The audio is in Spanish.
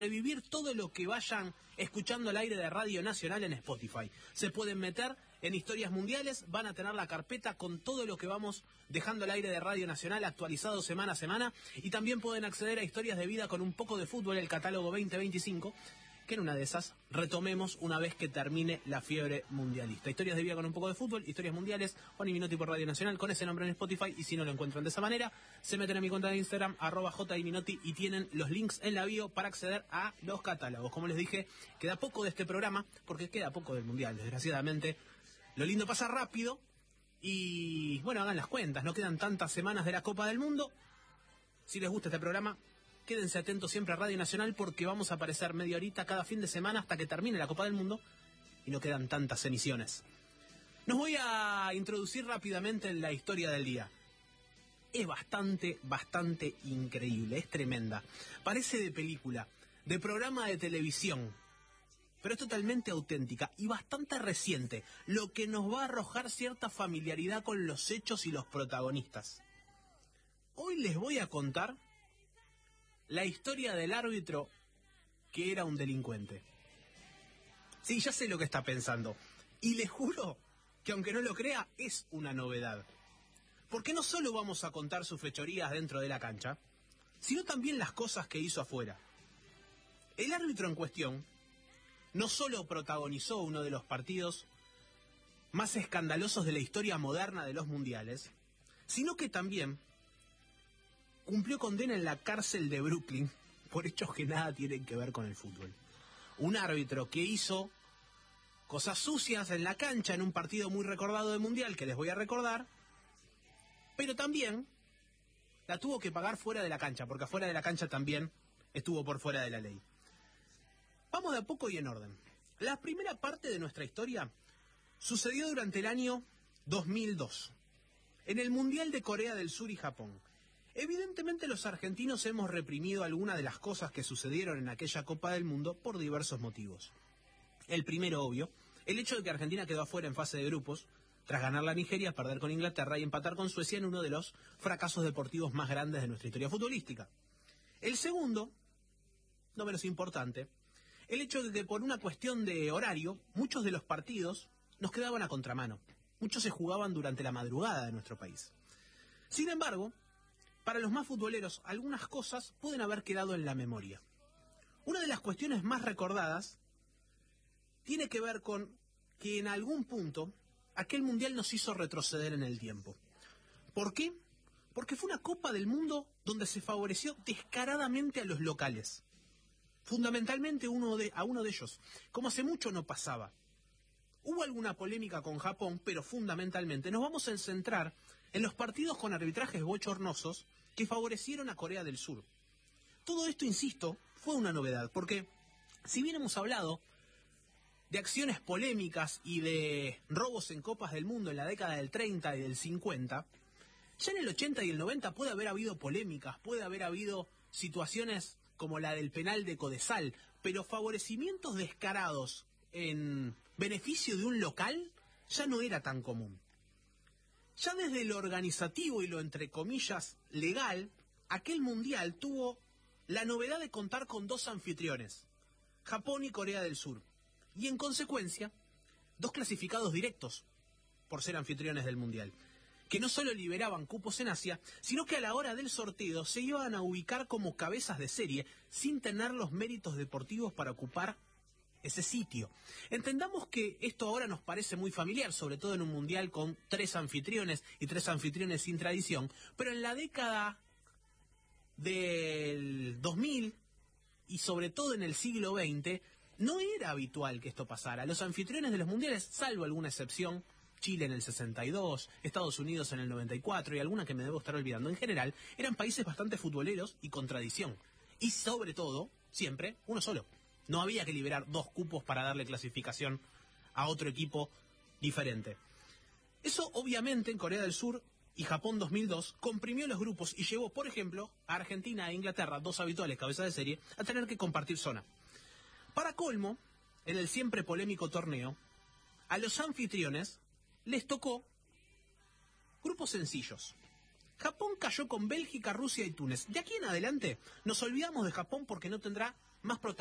revivir todo lo que vayan escuchando al aire de Radio Nacional en Spotify. Se pueden meter en Historias Mundiales, van a tener la carpeta con todo lo que vamos dejando al aire de Radio Nacional actualizado semana a semana, y también pueden acceder a Historias de Vida con un poco de fútbol, el catálogo 2025, que en una de esas retomemos una vez que termine la fiebre mundialista. Historias de Vida con un poco de fútbol, Historias Mundiales, Juan y Minotti por Radio Nacional, con ese nombre en Spotify, y si no lo encuentran de esa manera, se meten a mi cuenta de Instagram, @jiminotti, y tienen los links en la bio para acceder a los catálogos. Como les dije, queda poco de este programa, porque queda poco del Mundial, desgraciadamente. Lo lindo pasa rápido, y bueno, hagan las cuentas, no quedan tantas semanas de la Copa del Mundo. Si les gusta este programa, quédense atentos siempre a Radio Nacional, porque vamos a aparecer media horita cada fin de semana hasta que termine la Copa del Mundo y no quedan tantas emisiones. Nos voy a introducir rápidamente en la historia del día. Es bastante increíble, es tremenda. Parece de película, de programa de televisión, pero es totalmente auténtica y bastante reciente, lo que nos va a arrojar cierta familiaridad con los hechos y los protagonistas. Hoy les voy a contar la historia del árbitro que era un delincuente. Sí, ya sé lo que está pensando. Y les juro que, aunque no lo crea, es una novedad. Porque no solo vamos a contar sus fechorías dentro de la cancha, sino también las cosas que hizo afuera. El árbitro en cuestión no solo protagonizó uno de los partidos más escandalosos de la historia moderna de los mundiales, sino que también cumplió condena en la cárcel de Brooklyn por hechos que nada tienen que ver con el fútbol. Un árbitro que hizo cosas sucias en la cancha en un partido muy recordado del Mundial, que les voy a recordar, pero también la tuvo que pagar fuera de la cancha, porque afuera de la cancha también estuvo por fuera de la ley. Vamos de a poco y en orden. La primera parte de nuestra historia sucedió durante el año 2002, en el Mundial de Corea del Sur y Japón. Evidentemente los argentinos hemos reprimido algunas de las cosas que sucedieron en aquella Copa del Mundo por diversos motivos. El primero, obvio, el hecho de que Argentina quedó afuera en fase de grupos, tras ganar la Nigeria, perder con Inglaterra y empatar con Suecia en uno de los fracasos deportivos más grandes de nuestra historia futbolística. El segundo, no menos importante, el hecho de que por una cuestión de horario, muchos de los partidos nos quedaban a contramano. Muchos se jugaban durante la madrugada de nuestro país. Sin embargo, para los más futboleros, algunas cosas pueden haber quedado en la memoria. Una de las cuestiones más recordadas tiene que ver con que en algún punto aquel mundial nos hizo retroceder en el tiempo. ¿Por qué? Porque fue una Copa del Mundo donde se favoreció descaradamente a los locales. Fundamentalmente a uno de ellos, como hace mucho no pasaba. Hubo alguna polémica con Japón, pero fundamentalmente nos vamos a centrar en los partidos con arbitrajes bochornosos que favorecieron a Corea del Sur. Todo esto, insisto, fue una novedad, porque si bien hemos hablado de acciones polémicas y de robos en Copas del Mundo en la década del 30 y del 50, ya en el 80 y el 90 puede haber habido polémicas, puede haber habido situaciones como la del penal de Codesal, pero favorecimientos descarados en beneficio de un local ya no era tan común. Ya desde lo organizativo y lo entre comillas legal, aquel mundial tuvo la novedad de contar con dos anfitriones, Japón y Corea del Sur, y en consecuencia, dos clasificados directos por ser anfitriones del mundial, que no solo liberaban cupos en Asia, sino que a la hora del sorteo se iban a ubicar como cabezas de serie sin tener los méritos deportivos para ocupar ese sitio. Entendamos que esto ahora nos parece muy familiar, sobre todo en un mundial con tres anfitriones y tres anfitriones sin tradición, pero en la década del 2000 y sobre todo en el siglo XX no era habitual que esto pasara. Los anfitriones de los mundiales, salvo alguna excepción, Chile en el 62, Estados Unidos en el 94 y alguna que me debo estar olvidando, en general eran países bastante futboleros y con tradición. Y sobre todo, siempre, uno solo. No había que liberar dos cupos para darle clasificación a otro equipo diferente. Eso obviamente en Corea del Sur y Japón 2002 comprimió los grupos y llevó, por ejemplo, a Argentina e Inglaterra, dos habituales cabezas de serie, a tener que compartir zona. Para colmo, en el siempre polémico torneo, a los anfitriones les tocó grupos sencillos. Japón cayó con Bélgica, Rusia y Túnez. De aquí en adelante nos olvidamos de Japón porque no tendrá más protagonistas.